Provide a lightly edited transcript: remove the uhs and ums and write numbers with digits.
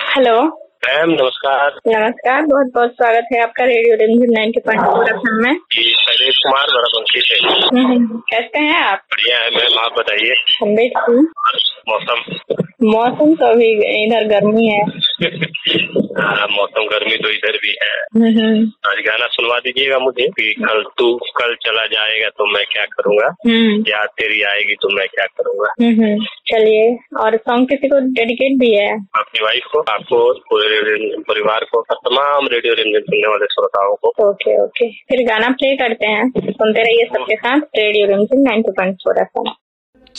Hello ma'am नमस्कार। नमस्कार, बहुत बहुत स्वागत है आपका रेडियो रिमझिम 90.4 एफएम में। जी शैलेश कुमार बराबंकी से। कैसे हैं आप? बढ़िया है मैम, आप बताइए। हम भी ठीक हूँ। मौसम तो अभी इधर गर्मी है। मौसम गर्मी तो इधर भी है। आज गाना सुनवा दीजिएगा मुझे कि कल चला जाएगा तो मैं क्या करूँगा, याद तेरी आएगी तो मैं क्या करूँगा। चलिए, और सॉन्ग किसी को डेडिकेट भी है? अपनी वाइफ को, आपको, पूरे परिवार को, तमाम रेडियो रिमझिम सुनने वाले श्रोताओं को। ओके, फिर गाना प्ले करते हैं, सुनते रहिए सबके साथ रेडियो रिमझिम 90.4 एफएम।